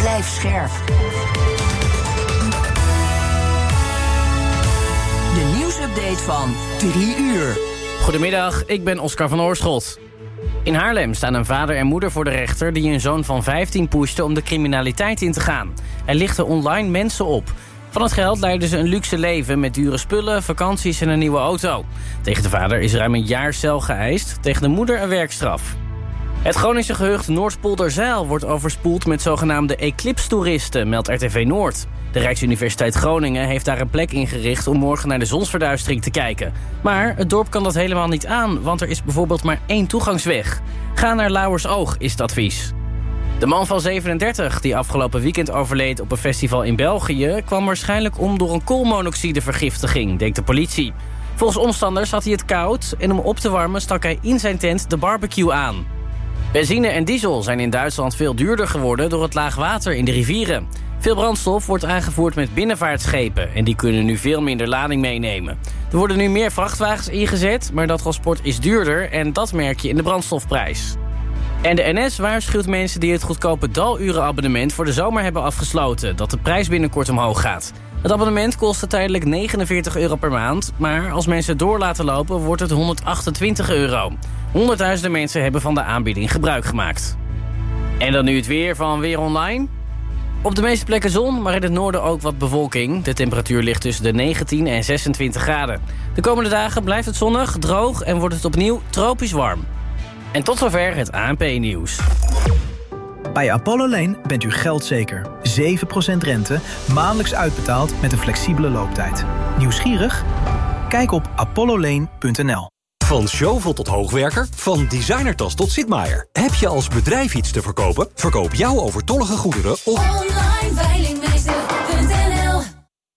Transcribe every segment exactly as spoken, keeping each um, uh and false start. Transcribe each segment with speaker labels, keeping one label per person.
Speaker 1: Blijf scherp. De nieuwsupdate van drie uur.
Speaker 2: Goedemiddag, ik ben Oscar van Oorschot. In Haarlem staan een vader en moeder voor de rechter die een zoon van vijftien pushten om de criminaliteit in te gaan. Hij lichtte online mensen op. Van het geld leidden ze een luxe leven met dure spullen, vakanties en een nieuwe auto. Tegen de vader is ruim een jaar cel geëist, tegen de moeder een werkstraf. Het Groningse gehucht Noordpolderzijl wordt overspoeld met zogenaamde eclipse-toeristen, meldt R T V Noord. De Rijksuniversiteit Groningen heeft daar een plek ingericht om morgen naar de zonsverduistering te kijken. Maar het dorp kan dat helemaal niet aan, want er is bijvoorbeeld maar één toegangsweg. Ga naar Lauwersoog, is het advies. De man van zevenendertig, die afgelopen weekend overleed op een festival in België, kwam waarschijnlijk om door een koolmonoxidevergiftiging, denkt de politie. Volgens omstanders had hij het koud en om op te warmen stak hij in zijn tent de barbecue aan. Benzine en diesel zijn in Duitsland veel duurder geworden door het laag water in de rivieren. Veel brandstof wordt aangevoerd met binnenvaartschepen en die kunnen nu veel minder lading meenemen. Er worden nu meer vrachtwagens ingezet, maar dat transport is duurder en dat merk je in de brandstofprijs. En de N S waarschuwt mensen die het goedkope dalurenabonnement voor de zomer hebben afgesloten dat de prijs binnenkort omhoog gaat. Het abonnement kostte tijdelijk negenenveertig euro per maand, maar als mensen door laten lopen wordt het honderdachtentwintig euro. Honderdduizenden mensen hebben van de aanbieding gebruik gemaakt. En dan nu het weer van Weer Online. Op de meeste plekken zon, maar in het noorden ook wat bewolking. De temperatuur ligt tussen de negentien en zesentwintig graden. De komende dagen blijft het zonnig, droog en wordt het opnieuw tropisch warm. En tot zover het A N P-nieuws.
Speaker 3: Bij Apollo Lane bent u geldzeker. zeven procent rente, maandelijks uitbetaald met een flexibele looptijd. Nieuwsgierig? Kijk op apollo lane punt n l.
Speaker 4: Van Zjovel tot hoogwerker, van designertas tot Sitmaier. Heb je als bedrijf iets te verkopen? Verkoop jouw overtollige goederen op
Speaker 5: online veilingmeester punt n l.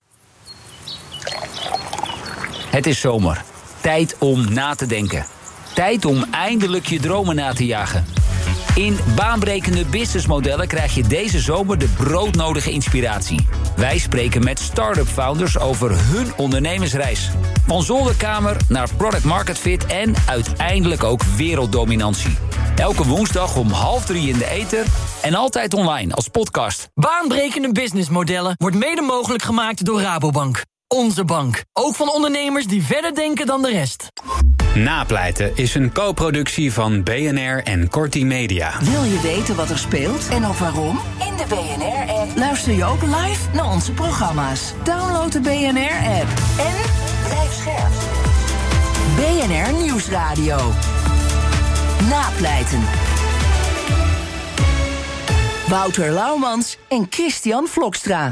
Speaker 6: Het is zomer. Tijd om na te denken. Tijd om eindelijk je dromen na te jagen. In baanbrekende businessmodellen krijg je deze zomer de broodnodige inspiratie. Wij spreken met start-up founders over hun ondernemersreis. Van zolderkamer naar product market fit en uiteindelijk ook werelddominantie. Elke woensdag om half drie in de ether en altijd online als podcast.
Speaker 7: Baanbrekende businessmodellen wordt mede mogelijk gemaakt door Rabobank. Onze bank. Ook van ondernemers die verder denken dan de rest.
Speaker 8: Napleiten is een co-productie van B N R en Corti Media.
Speaker 1: Wil je weten wat er speelt en ook waarom? In de B N R-app luister je ook live naar onze programma's. Download de B N R-app en blijf scherp. B N R Nieuwsradio. Napleiten. Wouter Laumans en Christian Vlokstra.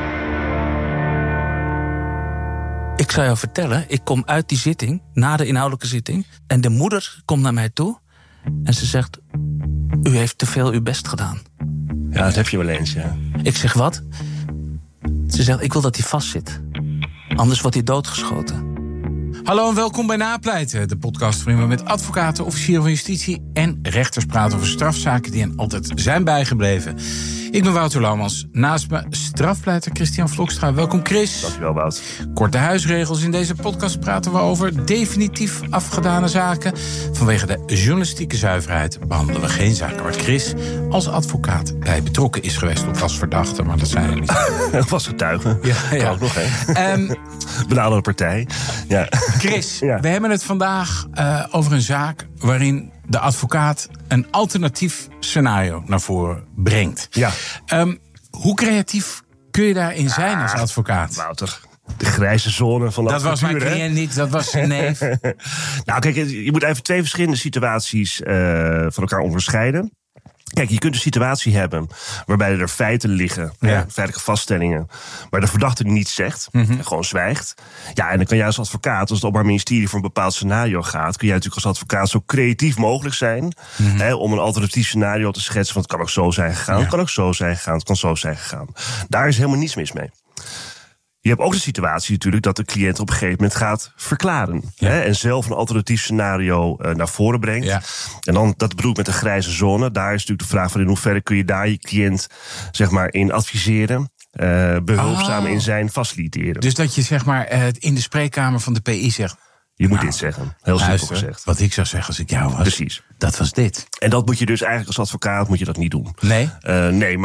Speaker 9: Ik zou jou vertellen, ik kom uit die zitting, na de inhoudelijke zitting, en de moeder komt naar mij toe en ze zegt, u heeft te veel uw best gedaan.
Speaker 10: Ja, dat heb je wel eens, ja.
Speaker 9: Ik zeg, wat? Ze zegt, ik wil dat hij vastzit. Anders wordt hij doodgeschoten.
Speaker 11: Hallo en welkom bij Napleiten, de podcast waarin we met advocaten, officieren van justitie en rechters praten over strafzaken die hen altijd zijn bijgebleven. Ik ben Wouter Laumans, naast me strafpleiter Christian Vlokstra. Welkom Chris.
Speaker 10: Dankjewel Wout.
Speaker 11: Korte huisregels. In deze podcast praten we over definitief afgedane zaken. Vanwege de journalistieke zuiverheid behandelen we geen zaken waar Chris als advocaat bij betrokken is geweest of als verdachte, maar dat zijn er niet.
Speaker 10: Was getuige.
Speaker 11: Ja, ja.
Speaker 10: Kan ook nog, hè.
Speaker 11: Um,
Speaker 10: Benaderde partij. Ja.
Speaker 11: Chris,
Speaker 10: ja.
Speaker 11: we hebben het vandaag uh, over een zaak waarin de advocaat een alternatief scenario naar voren brengt.
Speaker 10: Ja.
Speaker 11: Um, hoe creatief kun je daarin zijn
Speaker 10: ah,
Speaker 11: als advocaat?
Speaker 10: Wouter, de grijze zone van de
Speaker 11: dat
Speaker 10: advocatuur.
Speaker 11: Dat was mijn cliënt niet, dat was zijn neef.
Speaker 10: Nou kijk, je moet even twee verschillende situaties uh, van elkaar onderscheiden. Kijk, je kunt een situatie hebben waarbij er feiten liggen, ja. hè, feitelijke vaststellingen, maar de verdachte niets zegt, mm-hmm. en gewoon zwijgt. Ja, en dan kan jij als advocaat, als het Openbaar Ministerie voor een bepaald scenario gaat, kun jij natuurlijk als advocaat zo creatief mogelijk zijn, mm-hmm. hè, om een alternatief scenario te schetsen van het kan ook zo zijn gegaan, ja. het kan ook zo zijn gegaan, het kan zo zijn gegaan. Daar is helemaal niets mis mee. Je hebt ook de situatie natuurlijk dat de cliënt op een gegeven moment gaat verklaren. Ja. Hè, en zelf een alternatief scenario uh, naar voren brengt. Ja. En dan, dat bedoel ik met de grijze zone. Daar is natuurlijk de vraag van in hoeverre kun je daar je cliënt zeg maar in adviseren. Uh, behulpzaam oh. in zijn faciliteren.
Speaker 11: Dus dat je zeg maar uh, in de spreekkamer van de P I zegt,
Speaker 10: je moet
Speaker 11: nou,
Speaker 10: dit zeggen. Heel
Speaker 11: luister,
Speaker 10: simpel gezegd.
Speaker 11: Wat ik zou zeggen als ik jou was.
Speaker 10: Precies.
Speaker 11: Dat was dit.
Speaker 10: En dat moet je dus eigenlijk als advocaat moet je dat niet doen.
Speaker 11: Nee?
Speaker 10: Uh, nee, maar